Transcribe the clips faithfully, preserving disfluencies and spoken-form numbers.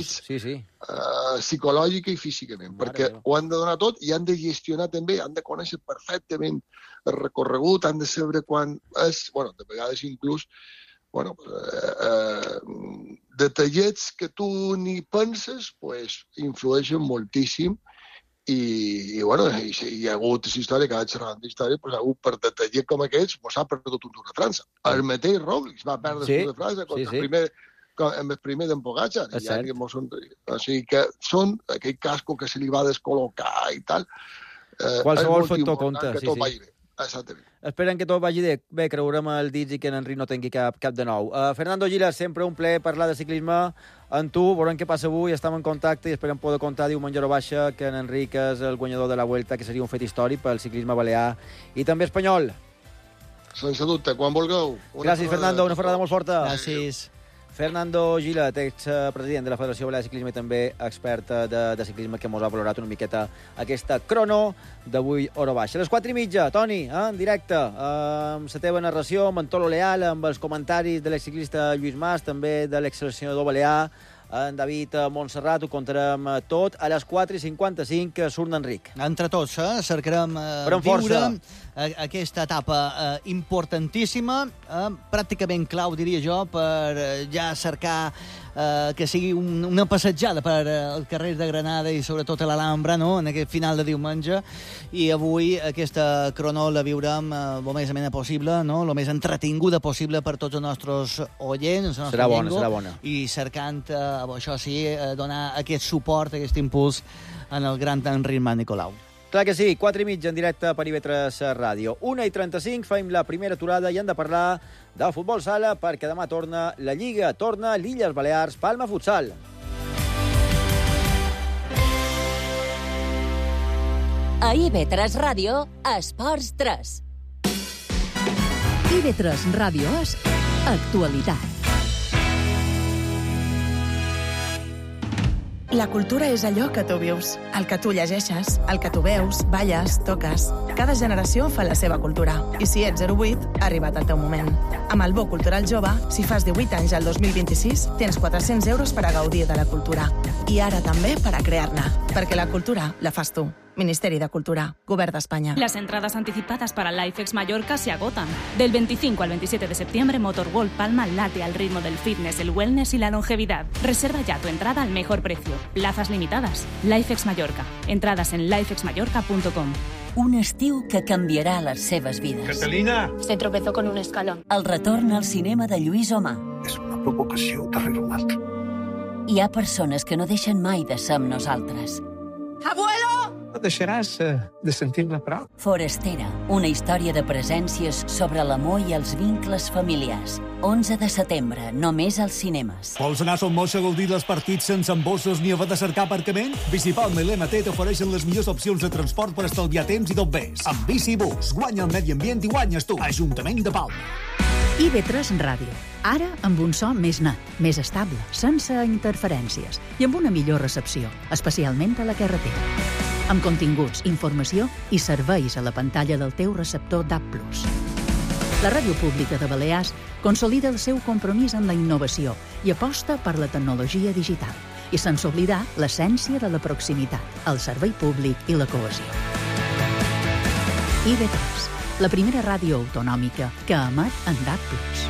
enmig, sí, sí. Uh, psicològica i físicament, Mare perquè Déu. ho han de donar tot i han de gestionar també, han de conèixer perfectament el recorregut, han de saber quan és, bueno, de vegades inclús, bueno, eh, eh, detallets que tu ni penses, pues, influeixen moltíssim. I, i bueno, hi, hi ha hagut aquesta història, que vaig xerrant d'història, pues, ha hagut per detallet com aquests, pues, s'ha perdut un Tour de França. El mateix Roglic va perdre Sí, el Tour de França contra sí, sí. el primer, amb el primer d'en Pogacar. És I ja, cert. són, o sigui que són aquell casco que se li va descol·locar i tal. Eh, Qualsevol és molt factor important compta, que sí, tot sí. vagi bé. Exactament. Esperem que tot vagi bé. Bé, creurem el dits i que en Enric no tingui cap, cap de nou. Uh, Fernando Gilas, sempre un plaer parlar de ciclisme amb tu. Veurem què passa avui, estem en contacte i esperem poder comptar diumenge a baixa que en Enric és el guanyador de la Vuelta, que seria un fet històric pel ciclisme balear i també espanyol. Sense dubte, quan vulgueu. Una Gràcies, Fernando, una ferrada molt forta. Gràcies. Fernando Gilat, expresident de la Federació Balear de Ciclisme i també expert de, de ciclisme, que ens ha valorat una miqueta aquesta crono d'avui hora baixa. A les quatre i mitja, Toni, eh, en directe, eh, amb la teva narració, amb en Tolo Leal, amb els comentaris de l'exciclista Lluís Mas, també de l'exseleccionador balear, en David Montserrat, ho contarem tot. A les quatre i cinquanta-cinc surt Enric. Entre tots, eh, cercarem eh, Però amb viure força. eh, aquesta etapa eh, importantíssima, eh, pràcticament clau, diria jo, per eh, ja cercar eh, que sigui un, una passejada per eh, els carrers de Granada i sobretot a l'Alhambra, no?, en aquest final de diumenge. I avui aquesta crono la viurem eh, el més amena possible, no?, el més entretinguda possible per tots els nostres oients, la nostra Serà bona, llengua, serà bona. i cercant, eh, això sí, eh, donar aquest suport, aquest impuls en el gran Enric Mas Nicolau. Clar que sí, quatre i mitja en directe per I V tres Ràdio. una i trenta-cinc, fem la primera aturada i hem de parlar de futbol sala perquè demà torna la Lliga, torna l'Illes Balears, Palma Futsal. A I V tres Ràdio, Esports tres. I V tres Ràdio és actualitat. La cultura és allò que tu vius, el que tu llegeixes, el que tu veus, balles, toques. Cada generació fa la seva cultura. I si ets zero vuit, ha arribat el teu moment. Amb el Bo Cultural Jove, si fas divuit anys al dos mil vint-i-sis, tens quatre-cents euros per a gaudir de la cultura. I ara també per a crear-ne. Perquè la cultura la fas tu. Ministeri de Cultura, Govern d'Espanya. Las entradas anticipadas para LifeX Mallorca se agotan. Del veinticinco al veintisiete de septiembre, Motorworld Palma late al ritmo del fitness, el wellness y la longevidad. Reserva ya tu entrada al mejor precio. Plazas limitadas. LifeX Mallorca. Entradas en lifex mallorca punto com. Un estiu que canviarà les seves vides. Catalina! Se tropezó con un escalón. El retorn al cinema de Lluís Omar. És una provocació darrere una altra. Hi ha persones que no deixen mai de ser amb nosaltres. ¡Abuelo! No deixaràs uh, de sentir-ne prou? Forastera, una història de presències sobre l'amor i els vincles familiars. onze de setembre, només als cinemes. Vols anar a Son Moix a gaudir dels partits sense embossos ni haver de cercar aparcament? Bicipalma i l'E M T t'ofereixen les millors opcions de transport per estalviar temps i tot més. Amb Bicibús, guanya el medi ambient i guanyes tu. Ajuntament de Palma. I V tres Ràdio. Ara amb un so més net, més estable, sense interferències i amb una millor recepció, especialment a la carretera. Amb continguts, informació i serveis a la pantalla del teu receptor D A B plus. La Ràdio Pública de Balears consolida el seu compromís amb la innovació i aposta per la tecnologia digital i sense oblidar l'essència de la proximitat, el servei públic i la cohesió. I V tres, la primera ràdio autonòmica que emet en D A B plus.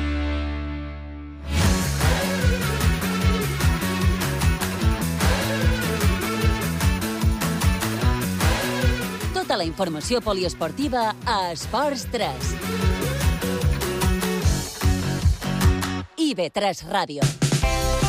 Tota la informació poliesportiva a Esports tres. I V tres Ràdio.